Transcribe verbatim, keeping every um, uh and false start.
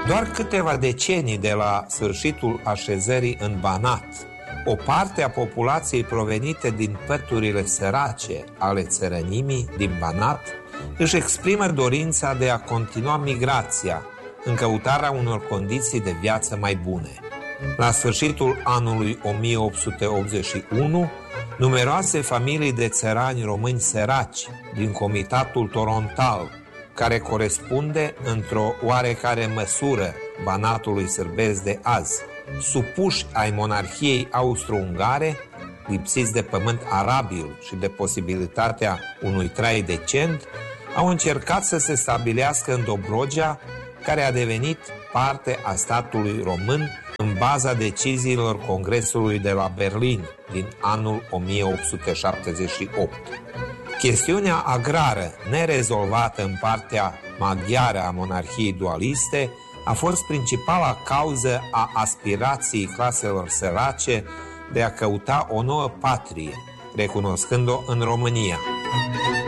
doar câteva decenii de la sfârșitul așezării în Banat, o parte a populației provenite din păturile sărace ale țărănimii din Banat își exprimă dorința de a continua migrația în căutarea unor condiții de viață mai bune. La sfârșitul anului o mie opt sute optzeci și unu, numeroase familii de țărani români săraci din Comitatul Torontal, care corespunde într-o oarecare măsură Banatului sârbesc de azi, supuși ai monarhiei austro-ungare, lipsiți de pământ arabil și de posibilitatea unui trai decent, au încercat să se stabilească în Dobrogea, care a devenit parte a statului român în baza deciziilor Congresului de la Berlin din anul o mie opt sute șaptezeci și opt. Chestiunea agrară nerezolvată în partea maghiară a monarhiei dualiste a fost principala cauză a aspirației claselor sărace de a căuta o nouă patrie, recunoscând-o în România.